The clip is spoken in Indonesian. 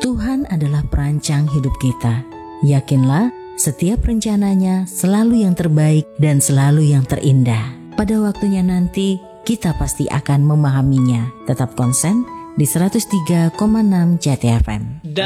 Tuhan adalah perancang hidup kita. Yakinlah, setiap rencananya selalu yang terbaik dan selalu yang terindah. Pada waktunya nanti, kita pasti akan memahaminya. Tetap konsen di 103,6 CTFM.